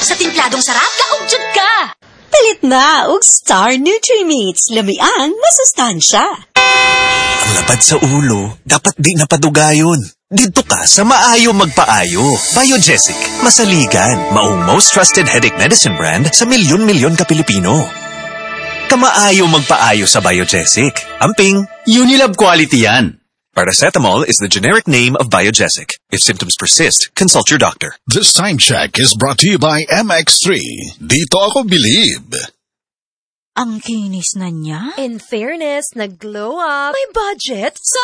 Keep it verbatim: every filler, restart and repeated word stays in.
Sa timpladong sarap, kaugjud ka! Pilit na og Star Nutri-Meats. Lamian, masustansya. Ang labad sa ulo, dapat di napadugayon. Dito ka sa maayo magpaayo. Biogesic, masaligan, maong most trusted headache medicine brand sa milyon-milyon ka Pilipino. Kamaayo magpaayo sa Biogesic. Amping, Unilab quality yan. paracetamol is the generic name of Biogesic. If symptoms persist, consult your doctor. This time check is brought to you by M X three. Dito ako believe. Ang kinis na niya. In fairness, nag-glow up. May budget. So